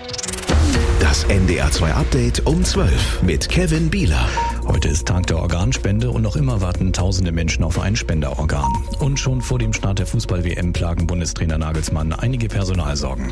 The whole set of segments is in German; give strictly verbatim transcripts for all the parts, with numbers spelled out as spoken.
Das N D R zwei Update um zwölf mit Kevin Bieler. Heute ist Tag der Organspende und noch immer warten tausende Menschen auf ein Spenderorgan. Und schon vor dem Start der Fußball-W M plagen Bundestrainer Nagelsmann einige Personalsorgen.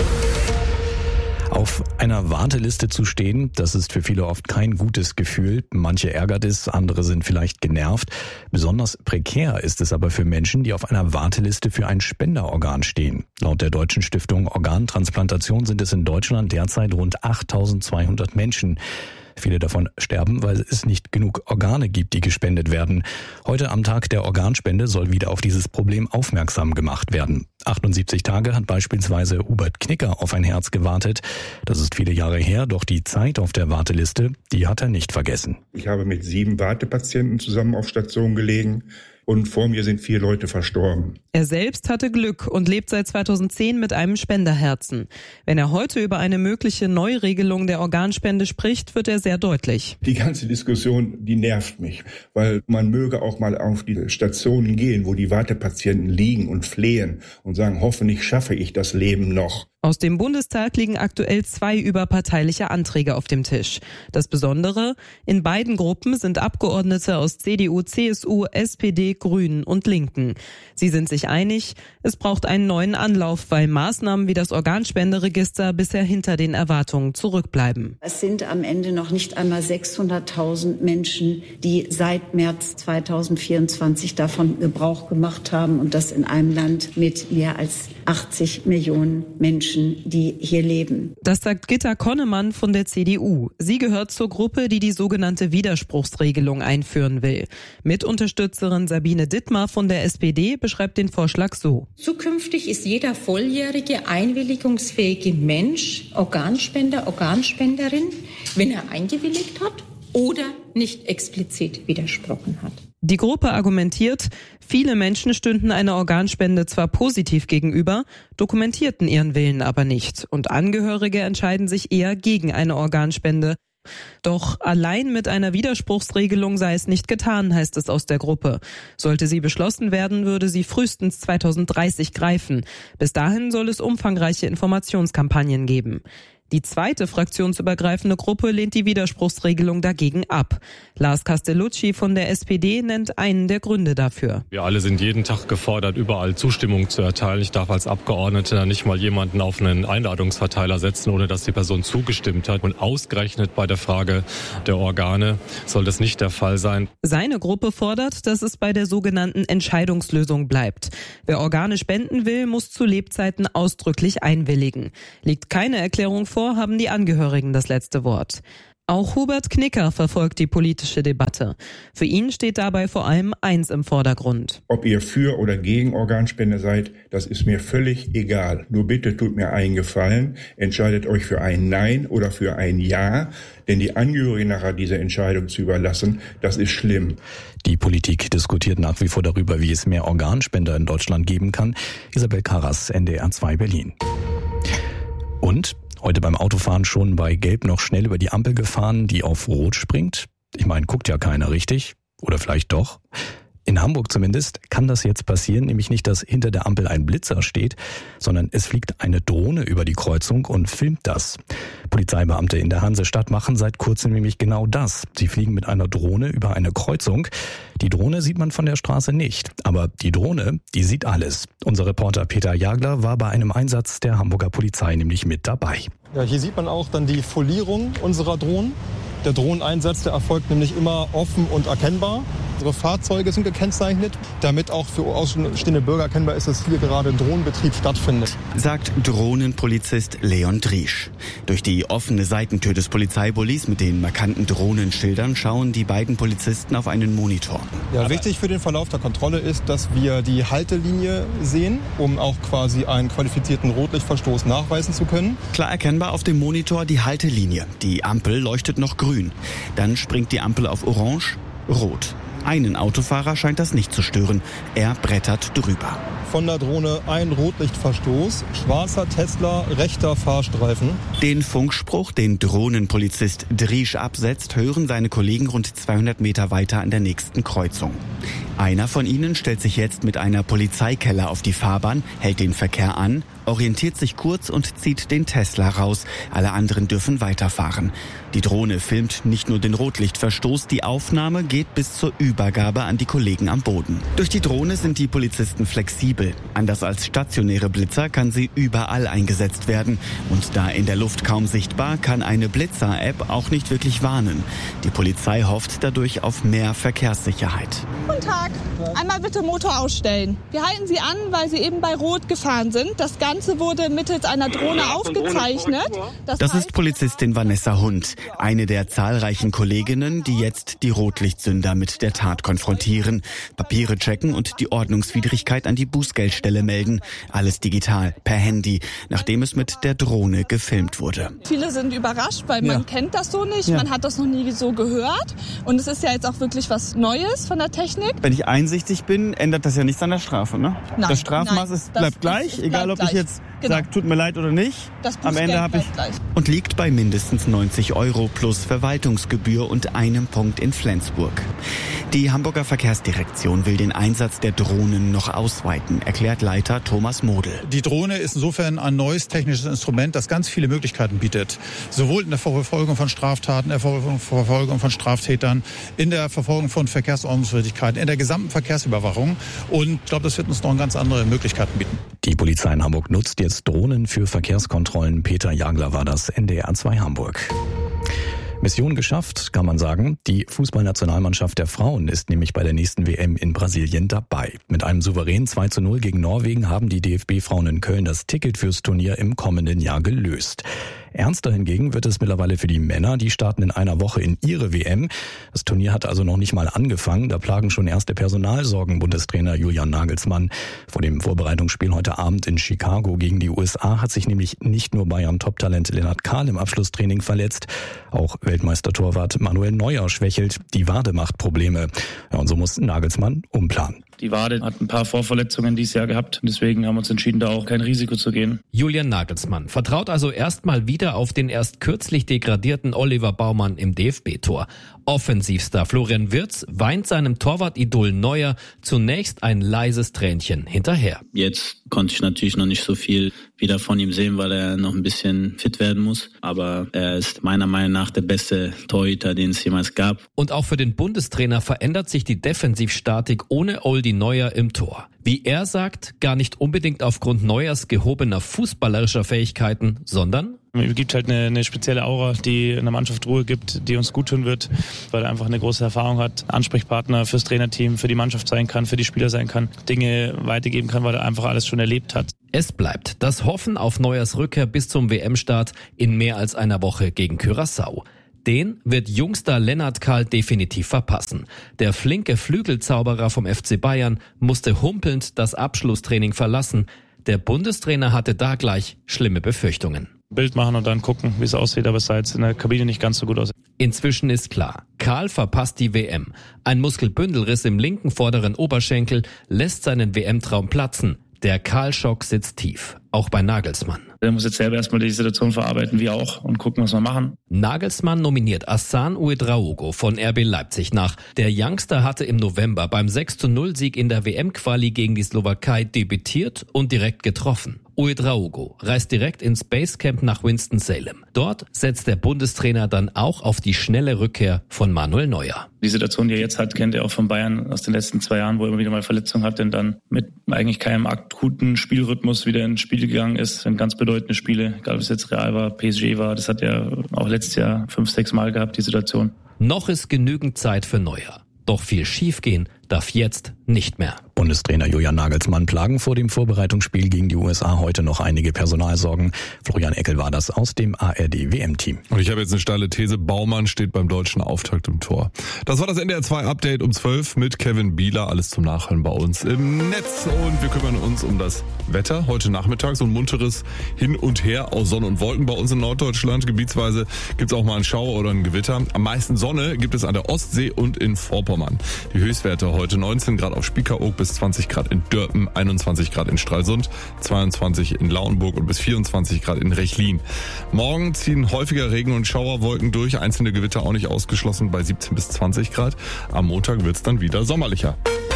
Auf einer Warteliste zu stehen, das ist für viele oft kein gutes Gefühl. Manche ärgert es, andere sind vielleicht genervt. Besonders prekär ist es aber für Menschen, die auf einer Warteliste für ein Spenderorgan stehen. Laut der Deutschen Stiftung Organtransplantation sind es in Deutschland derzeit rund achttausendzweihundert Menschen. Viele davon sterben, weil es nicht genug Organe gibt, die gespendet werden. Heute am Tag der Organspende soll wieder auf dieses Problem aufmerksam gemacht werden. achtundsiebzig Tage hat beispielsweise Hubert Knicker auf ein Herz gewartet. Das ist viele Jahre her, doch die Zeit auf der Warteliste, die hat er nicht vergessen. Ich habe mit sieben Wartepatienten zusammen auf Station gelegen. Und vor mir sind vier Leute verstorben. Er selbst hatte Glück und lebt seit zweitausendzehn mit einem Spenderherzen. Wenn er heute über eine mögliche Neuregelung der Organspende spricht, wird er sehr deutlich. Die ganze Diskussion, die nervt mich, weil man möge auch mal auf die Stationen gehen, wo die Wartepatienten liegen und flehen und sagen, hoffentlich schaffe ich das Leben noch. Aus dem Bundestag liegen aktuell zwei überparteiliche Anträge auf dem Tisch. Das Besondere, in beiden Gruppen sind Abgeordnete aus C D U, C S U, S P D, Grünen und Linken. Sie sind sich einig, es braucht einen neuen Anlauf, weil Maßnahmen wie das Organspenderegister bisher hinter den Erwartungen zurückbleiben. Es sind am Ende noch nicht einmal sechshunderttausend Menschen, die seit März zweitausendvierundzwanzig davon Gebrauch gemacht haben, und das in einem Land mit mehr als achtzig Millionen Menschen, die hier leben. Das sagt Gitta Konnemann von der C D U. Sie gehört zur Gruppe, die die sogenannte Widerspruchsregelung einführen will. Mitunterstützerin Sabine Dittmar von der S P D beschreibt den Vorschlag so. Zukünftig ist jeder volljährige, einwilligungsfähige Mensch Organspender, Organspenderin, wenn er eingewilligt hat oder nicht explizit widersprochen hat. Die Gruppe argumentiert, viele Menschen stünden einer Organspende zwar positiv gegenüber, dokumentierten ihren Willen aber nicht, und Angehörige entscheiden sich eher gegen eine Organspende. Doch allein mit einer Widerspruchsregelung sei es nicht getan, heißt es aus der Gruppe. Sollte sie beschlossen werden, würde sie frühestens zweitausenddreißig greifen. Bis dahin soll es umfangreiche Informationskampagnen geben. Die zweite fraktionsübergreifende Gruppe lehnt die Widerspruchsregelung dagegen ab. Lars Castellucci von der S P D nennt einen der Gründe dafür. Wir alle sind jeden Tag gefordert, überall Zustimmung zu erteilen. Ich darf als Abgeordneter nicht mal jemanden auf einen Einladungsverteiler setzen, ohne dass die Person zugestimmt hat. Und ausgerechnet bei der Frage der Organe soll das nicht der Fall sein. Seine Gruppe fordert, dass es bei der sogenannten Entscheidungslösung bleibt. Wer Organe spenden will, muss zu Lebzeiten ausdrücklich einwilligen. Liegt keine Erklärung vor, haben die Angehörigen das letzte Wort. Auch Hubert Knicker verfolgt die politische Debatte. Für ihn steht dabei vor allem eins im Vordergrund. Ob ihr für oder gegen Organspende seid, das ist mir völlig egal. Nur bitte tut mir einen Gefallen, entscheidet euch für ein Nein oder für ein Ja, denn die Angehörigen nachher diese Entscheidung zu überlassen, das ist schlimm. Die Politik diskutiert nach wie vor darüber, wie es mehr Organspender in Deutschland geben kann. Isabel Karras, N D R zwei Berlin. Und heute beim Autofahren schon bei Gelb noch schnell über die Ampel gefahren, die auf Rot springt? Ich meine, guckt ja keiner richtig. Oder vielleicht doch? In Hamburg zumindest kann das jetzt passieren, nämlich nicht, dass hinter der Ampel ein Blitzer steht, sondern es fliegt eine Drohne über die Kreuzung und filmt das. Polizeibeamte in der Hansestadt machen seit kurzem nämlich genau das. Sie fliegen mit einer Drohne über eine Kreuzung. Die Drohne sieht man von der Straße nicht, aber die Drohne, die sieht alles. Unser Reporter Peter Jagler war bei einem Einsatz der Hamburger Polizei nämlich mit dabei. Ja, hier sieht man auch dann die Folierung unserer Drohnen. Der Drohneneinsatz, der erfolgt nämlich immer offen und erkennbar. Unsere Fahrzeuge sind gekennzeichnet, damit auch für außenstehende Bürger erkennbar ist, dass hier gerade Drohnenbetrieb stattfindet. Sagt Drohnenpolizist Leon Driesch. Durch die offene Seitentür des Polizeibullis mit den markanten Drohnenschildern schauen die beiden Polizisten auf einen Monitor. Ja, wichtig für den Verlauf der Kontrolle ist, dass wir die Haltelinie sehen, um auch quasi einen qualifizierten Rotlichtverstoß nachweisen zu können. Klar erkennbar auf dem Monitor die Haltelinie. Die Ampel leuchtet noch grün. Dann springt die Ampel auf orange, rot. Einen Autofahrer scheint das nicht zu stören. Er brettert drüber. Von der Drohne ein Rotlichtverstoß, schwarzer Tesla, rechter Fahrstreifen. Den Funkspruch, den Drohnenpolizist Driesch absetzt, hören seine Kollegen rund zweihundert Meter weiter an der nächsten Kreuzung. Einer von ihnen stellt sich jetzt mit einer Polizeikelle auf die Fahrbahn, hält den Verkehr an, orientiert sich kurz und zieht den Tesla raus. Alle anderen dürfen weiterfahren. Die Drohne filmt nicht nur den Rotlichtverstoß, die Aufnahme geht bis zur Übergabe an die Kollegen am Boden. Durch die Drohne sind die Polizisten flexibel. Anders als stationäre Blitzer kann sie überall eingesetzt werden. Und da in der Luft kaum sichtbar, kann eine Blitzer-App auch nicht wirklich warnen. Die Polizei hofft dadurch auf mehr Verkehrssicherheit. Guten Tag. Einmal bitte Motor ausstellen. Wir halten Sie an, weil Sie eben bei Rot gefahren sind. Das Ganze wurde mittels einer Drohne aufgezeichnet. Das, das ist Polizistin Vanessa Hund, eine der zahlreichen Kolleginnen, die jetzt die Rotlichtsünder mit der Tat konfrontieren. Papiere checken und die Ordnungswidrigkeit an die Bußgeldstelle melden. Alles digital, per Handy, nachdem es mit der Drohne gefilmt wurde. Viele sind überrascht, weil man ja. kennt das so nicht, ja. man hat das noch nie so gehört. Und es ist ja jetzt auch wirklich was Neues von der Technik. Wenn ich einsichtig bin, ändert das ja nichts an der Strafe, ne? Nein, das Strafmaß nein, ist, bleibt das gleich, ist, egal bleibt ob ich gleich. jetzt genau. sage, tut mir leid oder nicht. Das Am Ende habe ich gleich. Und liegt bei mindestens neunzig Euro plus Verwaltungsgebühr und einem Punkt in Flensburg. Die Hamburger Verkehrsdirektion will den Einsatz der Drohnen noch ausweiten, erklärt Leiter Thomas Model. Die Drohne ist insofern ein neues technisches Instrument, das ganz viele Möglichkeiten bietet. Sowohl in der Verfolgung von Straftaten, in der Verfolgung von Straftätern, in der Verfolgung von Verkehrsordnungswidrigkeiten, in der gesamten Verkehrsüberwachung. Und ich glaube, das wird uns noch ganz andere Möglichkeiten bieten. Die Polizei in Hamburg nutzt jetzt Drohnen für Verkehrskontrollen. Peter Jagler war das, N D R zwei Hamburg. Mission geschafft, kann man sagen. Die Fußballnationalmannschaft der Frauen ist nämlich bei der nächsten W M in Brasilien dabei. Mit einem souveränen zwei zu null gegen Norwegen haben die D F B-Frauen in Köln das Ticket fürs Turnier im kommenden Jahr gelöst. Ernster hingegen wird es mittlerweile für die Männer. Die starten in einer Woche in ihre W M. Das Turnier hat also noch nicht mal angefangen. Da plagen schon erste Personalsorgen Bundestrainer Julian Nagelsmann. Vor dem Vorbereitungsspiel heute Abend in Chicago gegen die U S A hat sich nämlich nicht nur Bayern Top-Talent Lennart Kahl im Abschlusstraining verletzt. Auch Weltmeistertorwart Manuel Neuer schwächelt. Die Wade macht Probleme. Ja, und so muss Nagelsmann umplanen. Die Wade hat ein paar Vorverletzungen dieses Jahr gehabt. Deswegen haben wir uns entschieden, da auch kein Risiko zu gehen. Julian Nagelsmann vertraut also erstmal wieder auf den erst kürzlich degradierten Oliver Baumann im D F B-Tor. Offensivstar Florian Wirtz weint seinem Torwart-Idol Neuer zunächst ein leises Tränchen hinterher. Jetzt konnte ich natürlich noch nicht so viel wieder von ihm sehen, weil er noch ein bisschen fit werden muss. Aber er ist meiner Meinung nach der beste Torhüter, den es jemals gab. Und auch für den Bundestrainer verändert sich die Defensivstatik ohne Oldi Neuer im Tor. Wie er sagt, gar nicht unbedingt aufgrund Neuers gehobener fußballerischer Fähigkeiten, sondern Es gibt halt eine, eine spezielle Aura, die in der Mannschaft Ruhe gibt, die uns gut tun wird, weil er einfach eine große Erfahrung hat, Ansprechpartner fürs Trainerteam, für die Mannschaft sein kann, für die Spieler sein kann, Dinge weitergeben kann, weil er einfach alles schon erlebt hat. Es bleibt das Hoffen auf Neuers Rückkehr bis zum W M-Start in mehr als einer Woche gegen Curaçao. Den wird Jungstar Lennart Kahl definitiv verpassen. Der flinke Flügelzauberer vom F C Bayern musste humpelnd das Abschlusstraining verlassen. Der Bundestrainer hatte da gleich schlimme Befürchtungen. Bild machen und dann gucken, wie es aussieht, aber es sah jetzt in der Kabine nicht ganz so gut aus. Inzwischen ist klar, Kahl verpasst die W M. Ein Muskelbündelriss im linken vorderen Oberschenkel lässt seinen W M-Traum platzen. Der Kahl-Schock sitzt tief, auch bei Nagelsmann. Er muss jetzt selber erstmal die Situation verarbeiten, wir auch, und gucken, was wir machen. Nagelsmann nominiert Hassan Ouedraogo von R B Leipzig nach. Der Youngster hatte im November beim sechs zu null Sieg in der W M-Quali gegen die Slowakei debütiert und direkt getroffen. Ouedraogo reist direkt ins Basecamp nach Winston-Salem. Dort setzt der Bundestrainer dann auch auf die schnelle Rückkehr von Manuel Neuer. Die Situation, die er jetzt hat, kennt er auch von Bayern aus den letzten zwei Jahren, wo er immer wieder mal Verletzungen hat und dann mit eigentlich keinem akuten Spielrhythmus wieder ins Spiel gegangen ist. In ganz bedeutende Spiele, egal ob es jetzt Real war, P S G war, das hat er auch letztes Jahr fünf, sechs Mal gehabt, die Situation. Noch ist genügend Zeit für Neuer. Doch viel schiefgehen darf jetzt nicht mehr. Bundestrainer Julian Nagelsmann plagen vor dem Vorbereitungsspiel gegen die U S A heute noch einige Personalsorgen. Florian Eckel war das aus dem A R D W M-Team. Und ich habe jetzt eine steile These, Baumann steht beim deutschen Auftakt im Tor. Das war das N D R zwei Update um zwölf mit Kevin Bieler. Alles zum Nachhören bei uns im Netz. Und wir kümmern uns um das Wetter. Heute Nachmittag so ein munteres Hin und Her aus Sonne und Wolken bei uns in Norddeutschland. Gebietsweise gibt es auch mal einen Schauer oder ein Gewitter. Am meisten Sonne gibt es an der Ostsee und in Vorpommern. Die Höchstwerte heute neunzehn Grad auf Spiekeroog bis zwanzig Grad in Dörpen, einundzwanzig Grad in Stralsund, zweiundzwanzig in Lauenburg und bis vierundzwanzig Grad in Rechlin. Morgen ziehen häufiger Regen- und Schauerwolken durch, einzelne Gewitter auch nicht ausgeschlossen bei siebzehn bis zwanzig Grad. Am Montag wird's dann wieder sommerlicher.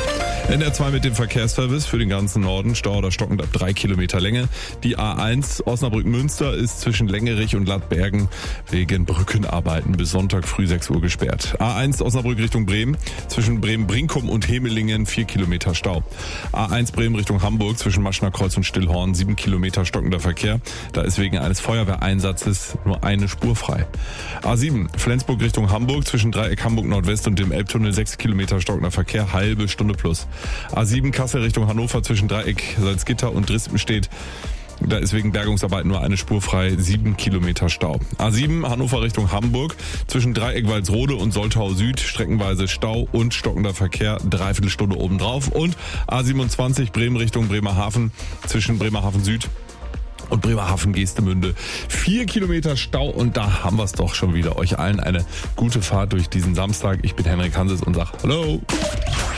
N R zwei mit dem Verkehrsservice für den ganzen Norden. Stau oder stockend ab drei Kilometer Länge. Die A eins Osnabrück-Münster ist zwischen Längerich und Lattbergen wegen Brückenarbeiten bis Sonntag früh sechs Uhr gesperrt. A eins Osnabrück Richtung Bremen. Zwischen Bremen-Brinkum und Hemelingen vier Kilometer Stau. A eins Bremen Richtung Hamburg zwischen Maschner Kreuz und Stillhorn sieben Kilometer stockender Verkehr. Da ist wegen eines Feuerwehreinsatzes nur eine Spur frei. A sieben Flensburg Richtung Hamburg zwischen Dreieck Hamburg Nordwest und dem Elbtunnel sechs Kilometer stockender Verkehr, halbe Stunde plus. A sieben Kassel Richtung Hannover zwischen Dreieck Salzgitter und Drispenstedt. Da ist wegen Bergungsarbeiten nur eine Spur frei, sieben Kilometer Stau. A sieben Hannover Richtung Hamburg zwischen Dreieck Walsrode und Soltau Süd streckenweise Stau und stockender Verkehr, dreiviertel Stunde obendrauf. Und A siebenundzwanzig Bremen Richtung Bremerhaven zwischen Bremerhaven Süd und Bremerhaven-Geestemünde. Vier Kilometer Stau und da haben wir es doch schon wieder. Euch allen eine gute Fahrt durch diesen Samstag. Ich bin Henrik Hanses und sag Hallo.